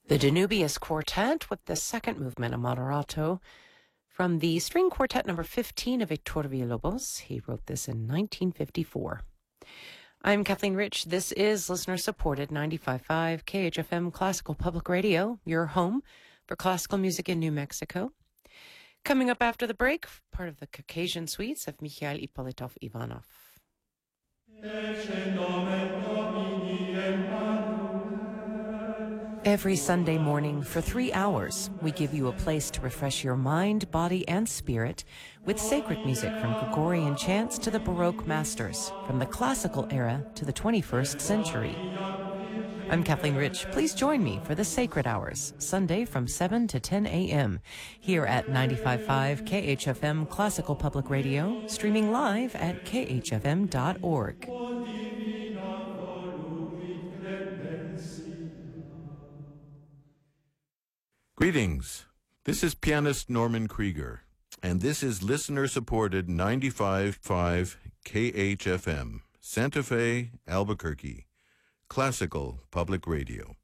The Danubius Quartet with the second movement, a moderato, from the string quartet number 15 of Hector Villalobos. He wrote this in 1954. I'm Kathleen Rich. This is listener-supported 95.5 KHFM Classical Public Radio, your home for classical music in New Mexico. Coming up after the break, part of the Caucasian Suites of Mikhail Ippolitov Ivanov. Every Sunday morning for 3 hours, we give you a place to refresh your mind, body, and spirit with sacred music from Gregorian chants to the Baroque masters, from the classical era to the 21st century. I'm Kathleen Rich. Please join me for the Sacred Hours, Sunday from 7 to 10 a.m. here at 95.5 KHFM Classical Public Radio, streaming live at khfm.org. Greetings. This is pianist Norman Krieger, and this is listener-supported 95.5 KHFM, Santa Fe, Albuquerque, Classical Public Radio.